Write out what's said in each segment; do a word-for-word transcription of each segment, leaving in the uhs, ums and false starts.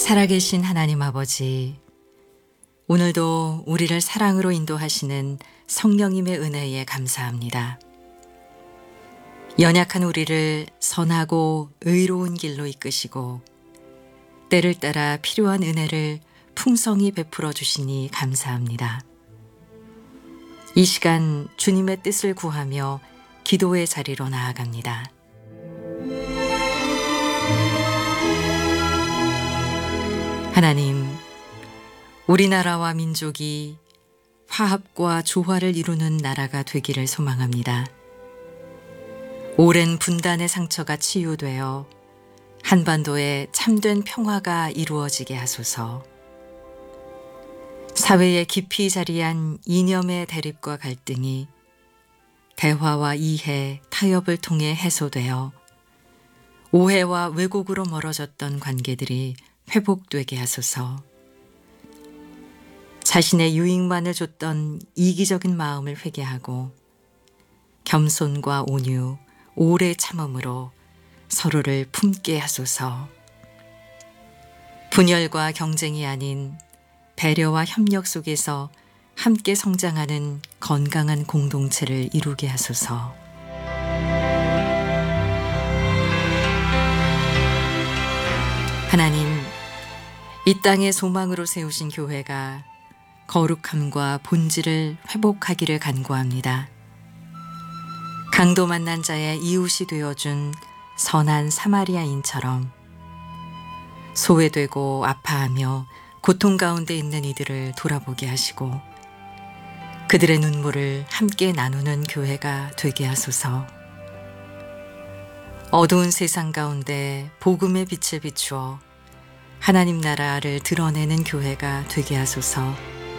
살아계신 하나님 아버지, 오늘도 우리를 사랑으로 인도하시는 성령님의 은혜에 감사합니다. 연약한 우리를 선하고 의로운 길로 이끄시고 때를 따라 필요한 은혜를 풍성히 베풀어 주시니 감사합니다. 이 시간 주님의 뜻을 구하며 기도의 자리로 나아갑니다. 하나님, 우리나라와 민족이 화합과 조화를 이루는 나라가 되기를 소망합니다. 오랜 분단의 상처가 치유되어 한반도에 참된 평화가 이루어지게 하소서. 사회에 깊이 자리한 이념의 대립과 갈등이 대화와 이해, 타협을 통해 해소되어 오해와 왜곡으로 멀어졌던 관계들이 회복되게 하소서. 자신의 유익만을 줬던 이기적인 마음을 회개하고 겸손과 온유, 오래 참음으로 서로를 품게 하소서. 분열과 경쟁이 아닌 배려와 협력 속에서 함께 성장하는 건강한 공동체를 이루게 하소서. 하나님, 이 땅의 소망으로 세우신 교회가 거룩함과 본질을 회복하기를 간구합니다. 강도 만난 자의 이웃이 되어준 선한 사마리아인처럼 소외되고 아파하며 고통 가운데 있는 이들을 돌아보게 하시고 그들의 눈물을 함께 나누는 교회가 되게 하소서. 어두운 세상 가운데 복음의 빛을 비추어 하나님 나라를 드러내는 교회가 되게 하소서.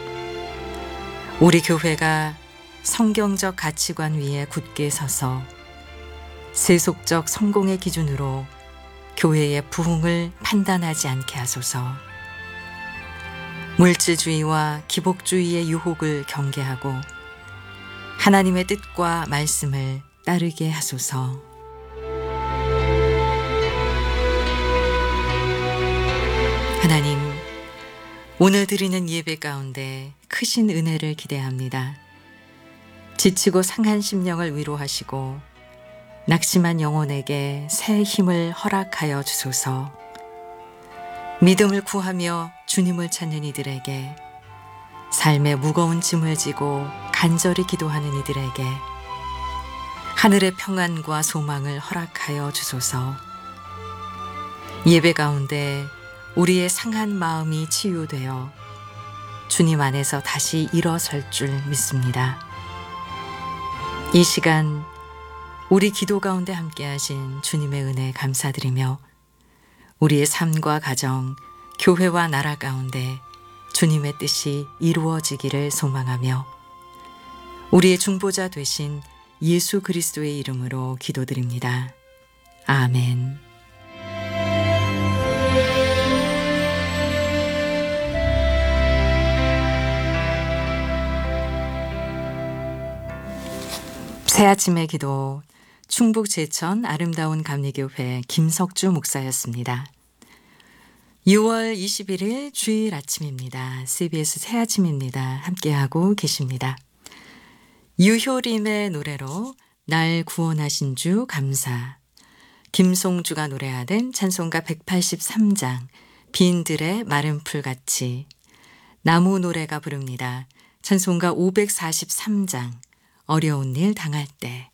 우리 교회가 성경적 가치관 위에 굳게 서서 세속적 성공의 기준으로 교회의 부흥을 판단하지 않게 하소서. 물질주의와 기복주의의 유혹을 경계하고 하나님의 뜻과 말씀을 따르게 하소서. 하나님, 오늘 드리는 예배 가운데 크신 은혜를 기대합니다. 지치고 상한 심령을 위로하시고 낙심한 영혼에게 새 힘을 허락하여 주소서. 믿음을 구하며 주님을 찾는 이들에게, 삶의 무거운 짐을 지고 간절히 기도하는 이들에게 하늘의 평안과 소망을 허락하여 주소서. 예배 가운데 우리의 상한 마음이 치유되어 주님 안에서 다시 일어설 줄 믿습니다. 이 시간 우리 기도 가운데 함께 하신 주님의 은혜 감사드리며 우리의 삶과 가정, 교회와 나라 가운데 주님의 뜻이 이루어지기를 소망하며 우리의 중보자 되신 예수 그리스도의 이름으로 기도드립니다. 아멘. 새아침의 기도, 충북 제천 아름다운 감리교회 김석주 목사였습니다. 유월 이십일일 주일 아침입니다. 씨비에스 새아침입니다. 함께하고 계십니다. 유효림의 노래로 날 구원하신 주 감사, 김송주가 노래하던 찬송가 백팔십삼 장 빈들의 마른 풀같이, 나무 노래가 부릅니다. 찬송가 오백사십삼 장 어려운 일 당할 때,